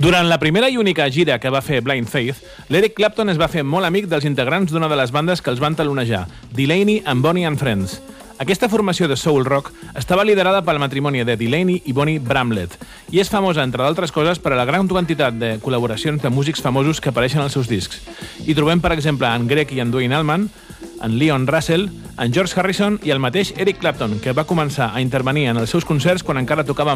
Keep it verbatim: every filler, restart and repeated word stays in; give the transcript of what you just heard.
Durant la primera i única gira que va fer Blind Faith, l'Eric Clapton es va fer molt amic dels integrants d'una de les bandes que els van talonejar, Delaney and Bonnie and Friends. Aquesta formació de soul rock estava liderada pel matrimoni de Delaney i Bonnie Bramlett i és famosa, entre d'altres coses, per a la gran quantitat de col·laboracions de músics famosos que apareixen als seus discs. Hi trobem, per exemple, en Greg i en Duane Allman, en Leon Russell, en George Harrison i el mateix Eric Clapton, que va començar a intervenir en els seus concerts quan encara tocava